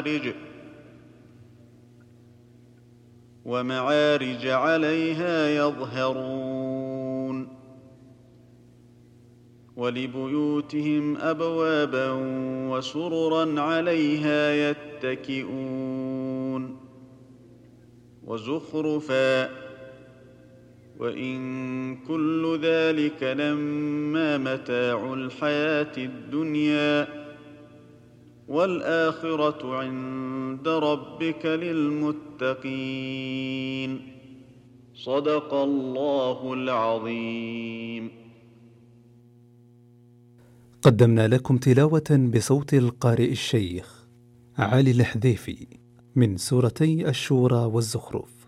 ومعارج عليها يظهرون ولبيوتهم أبوابا وسررا عليها يتكئون وزخرفا وإن كل ذلك لما متاع الحياة الدنيا والآخرة عند ربك للمتقين. صدق الله العظيم. قدمنا لكم تلاوة بصوت القارئ الشيخ علي الحذيفي من سورتي الشورى والزخرف.